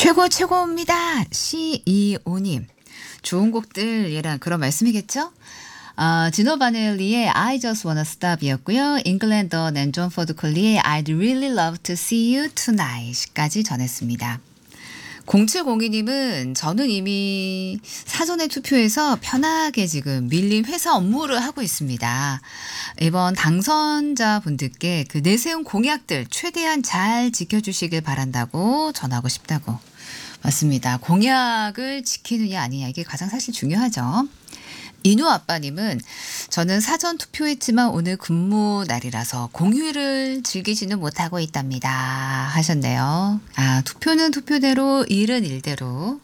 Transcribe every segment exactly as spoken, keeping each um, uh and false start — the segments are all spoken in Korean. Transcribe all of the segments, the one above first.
최고 최고입니다. 씨이오님. 좋은 곡들 얘랑 그런 말씀이겠죠? 아, 지노 바넬리의 I Just Wanna Stop이었고요. 잉글랜더 낸존 포드 콜리의 I'd Really Love to See You Tonight까지 전했습니다. 공칠공이 님은 저는 이미 사전에 투표해서 편하게 지금 밀린 회사 업무를 하고 있습니다. 이번 당선자분들께 그 내세운 공약들 최대한 잘 지켜주시길 바란다고 전하고 싶다고. 맞습니다. 공약을 지키느냐 아니냐 이게 가장 사실 중요하죠. 이누 아빠님은 저는 사전 투표했지만 오늘 근무 날이라서 공휴일을 즐기지는 못하고 있답니다 하셨네요. 아, 투표는 투표대로 일은 일대로.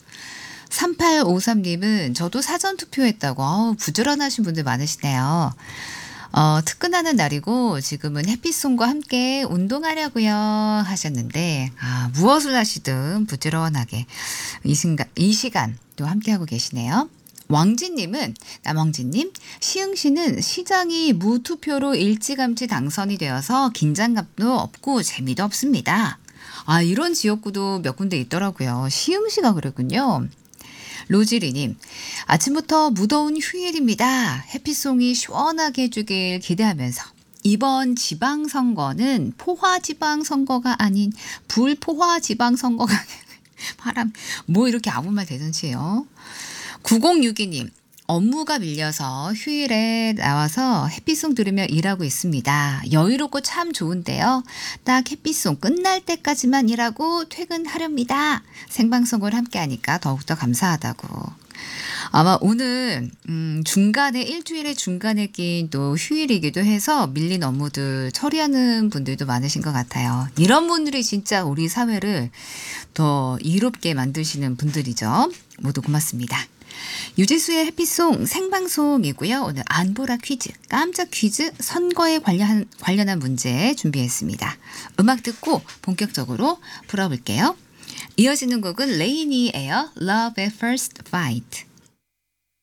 삼팔오삼 님은 저도 사전 투표했다고. 어우, 부지런하신 분들 많으시네요. 어, 특근하는 날이고 지금은 햇빛송과 함께 운동하려고요 하셨는데 아, 무엇을 하시든 부지런하게 이 시간, 이 시간 또 함께하고 계시네요. 왕진님은 남왕진님 시흥시는 시장이 무투표로 일찌감치 당선이 되어서 긴장감도 없고 재미도 없습니다. 아, 이런 지역구도 몇 군데 있더라고요. 시흥시가 그랬군요. 로지리님 아침부터 무더운 휴일입니다. 햇빛송이 시원하게 해주길 기대하면서 이번 지방선거는 포화지방선거가 아닌 불포화지방선거가 바람 뭐 이렇게 아무 말 되는지요. 구공육이 님 업무가 밀려서 휴일에 나와서 햇빛송 들으며 일하고 있습니다. 여유롭고 참 좋은데요. 딱 햇빛송 끝날 때까지만 일하고 퇴근하렵니다. 생방송을 함께하니까 더욱더 감사하다고. 아마 오늘 음, 중간에 일주일에 중간에 낀 또 휴일이기도 해서 밀린 업무들 처리하는 분들도 많으신 것 같아요. 이런 분들이 진짜 우리 사회를 더 이롭게 만드시는 분들이죠. 모두 고맙습니다. 유지수의 햇빛송 생방송이고요. 오늘 안보라 퀴즈, 깜짝 퀴즈 선거에 관련, 관련한 문제 준비했습니다. 음악 듣고 본격적으로 풀어볼게요. 이어지는 곡은 레이니 에어 Love at First Fight.